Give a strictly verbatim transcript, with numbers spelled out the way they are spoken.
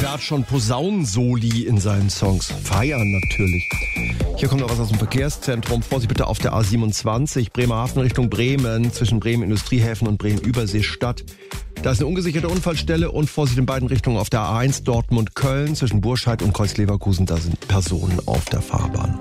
Klatscher schon Posaunensoli in seinen Songs. Feiern natürlich. Hier kommt noch was aus dem Verkehrszentrum. Vorsicht bitte auf der A siebenundzwanzig, Bremerhaven Richtung Bremen, zwischen Bremen Industriehäfen und Bremen Überseestadt. Da ist eine ungesicherte Unfallstelle und Vorsicht in beiden Richtungen auf der A eins Dortmund-Köln, zwischen Burscheid und Kreuz Leverkusen. Da sind Personen auf der Fahrbahn.